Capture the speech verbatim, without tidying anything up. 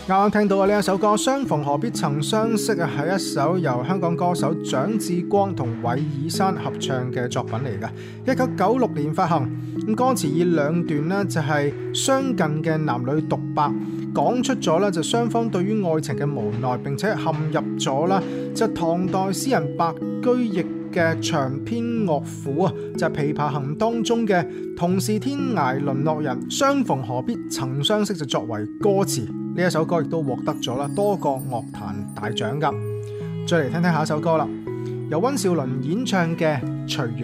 啱啱聽到嘅呢一首歌《相逢何必曾相識》啊，係一首由香港歌手蔣志光同韋爾山合唱嘅作品嚟嘅，一九九六年發行。咁歌詞以兩段呢就係相近嘅男女獨白，講出咗咧就雙方對於愛情嘅無奈，並且陷入咗啦就唐代詩人白居易嘅長篇樂府啊，就係《琵琶行》當中嘅同是天涯淪落人，相逢何必曾相識就作為歌詞。呢一首歌亦都獲得咗啦多個樂壇大獎噶。再嚟聽聽下一首歌啦，由溫兆倫演唱嘅《隨緣》。